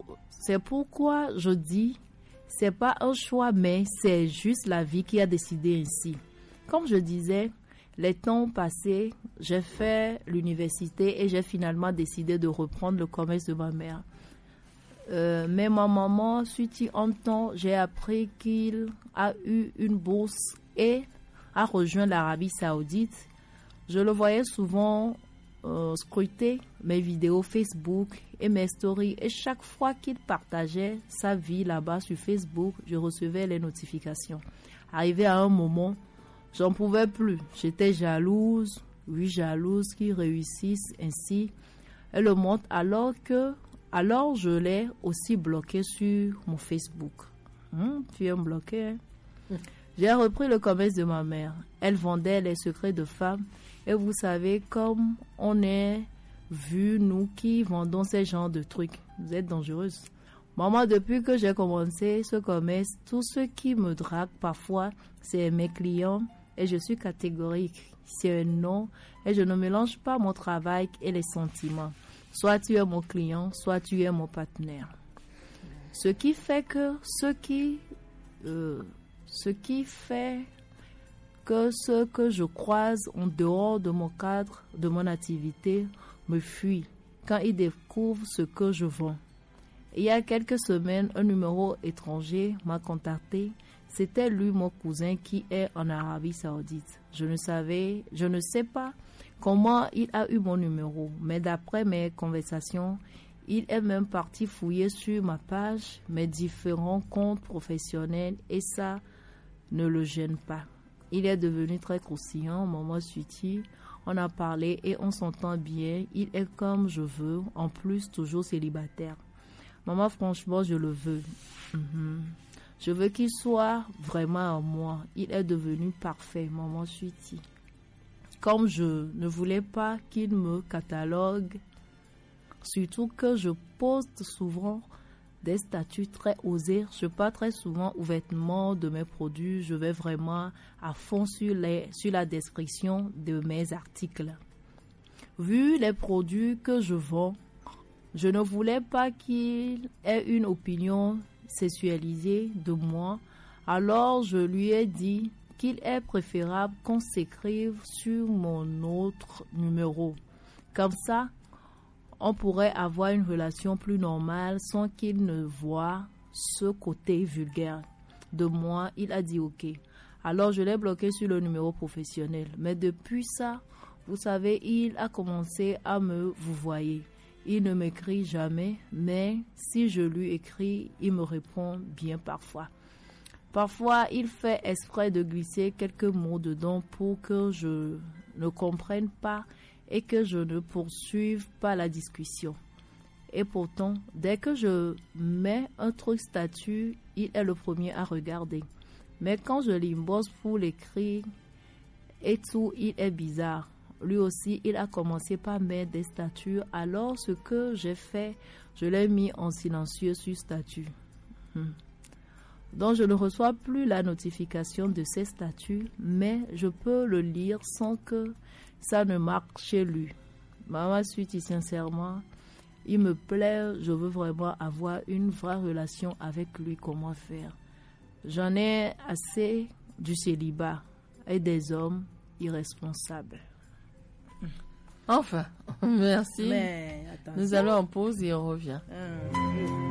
c'est pourquoi je dis, c'est pas un choix, mais c'est juste la vie qui a décidé ainsi. Comme je disais, les temps passés, j'ai fait l'université et j'ai finalement décidé de reprendre le commerce de ma mère. Mais ma maman, suite en temps, j'ai appris qu'il a eu une bourse et a rejoint l'Arabie Saoudite. Je le voyais souvent scruter mes vidéos Facebook et mes stories, et chaque fois qu'il partageait sa vie là-bas sur Facebook, je recevais les notifications. Arrivé à un moment, j'en pouvais plus. J'étais jalouse, oui jalouse qu'ils réussissent ainsi. Et le montre alors je l'ai aussi bloqué sur mon Facebook. Tu es bloqué, hein? J'ai repris le commerce de ma mère. Elle vendait les secrets de femmes. Et vous savez, comme on est vu, nous qui vendons ces genres de trucs, vous êtes dangereuse. Maman, depuis que j'ai commencé ce commerce, tout ce qui me drague parfois, c'est mes clients. Et je suis catégorique. C'est un non. Et je ne mélange pas mon travail et les sentiments. Soit tu es mon client, soit tu es mon partenaire. Ce qui fait que ce que je croise en dehors de mon cadre, de mon activité, me fuit quand ils découvrent ce que je vends. Il y a quelques semaines, un numéro étranger m'a contacté. C'était lui, mon cousin, qui est en Arabie Saoudite. Je ne sais pas comment il a eu mon numéro, mais d'après mes conversations, il est même parti fouiller sur ma page mes différents comptes professionnels et ça ne le gêne pas. Il est devenu très croustillant, maman Suiti. On a parlé et on s'entend bien. Il est comme je veux, en plus toujours célibataire. Maman, franchement, je le veux. Je veux qu'il soit vraiment à moi. Il est devenu parfait, maman Suiti. Comme je ne voulais pas qu'il me catalogue, surtout que je poste souvent des statuts très osés. Je parle très souvent ouvertement de mes produits. Je vais vraiment à fond sur la description de mes articles. Vu les produits que je vends, je ne voulais pas qu'il ait une opinion sexualisée de moi. Alors je lui ai dit qu'il est préférable qu'on s'écrive sur mon autre numéro. Comme ça, on pourrait avoir une relation plus normale sans qu'il ne voie ce côté vulgaire de moi. Il a dit ok. Alors je l'ai bloqué sur le numéro professionnel. Mais depuis ça, vous savez, il a commencé à me vouvoyer. Il ne m'écrit jamais, mais si je lui écris, il me répond bien parfois. Parfois, il fait exprès de glisser quelques mots dedans pour que je ne comprenne pas et que je ne poursuive pas la discussion. Et pourtant, dès que je mets un truc statut, il est le premier à regarder. Mais quand je l'inbox pour l'écrire et tout, il est bizarre. Lui aussi, il a commencé par mettre des statuts. Alors, ce que j'ai fait, je l'ai mis en silencieux sur statut. Donc, je ne reçois plus la notification de ces statuts, mais je peux le lire sans que ça ne marque chez lui. Maman Suiti, sincèrement, il me plaît, je veux vraiment avoir une vraie relation avec lui. Comment faire? J'en ai assez du célibat et des hommes irresponsables. Enfin, merci. Mais, nous allons en pause et on revient.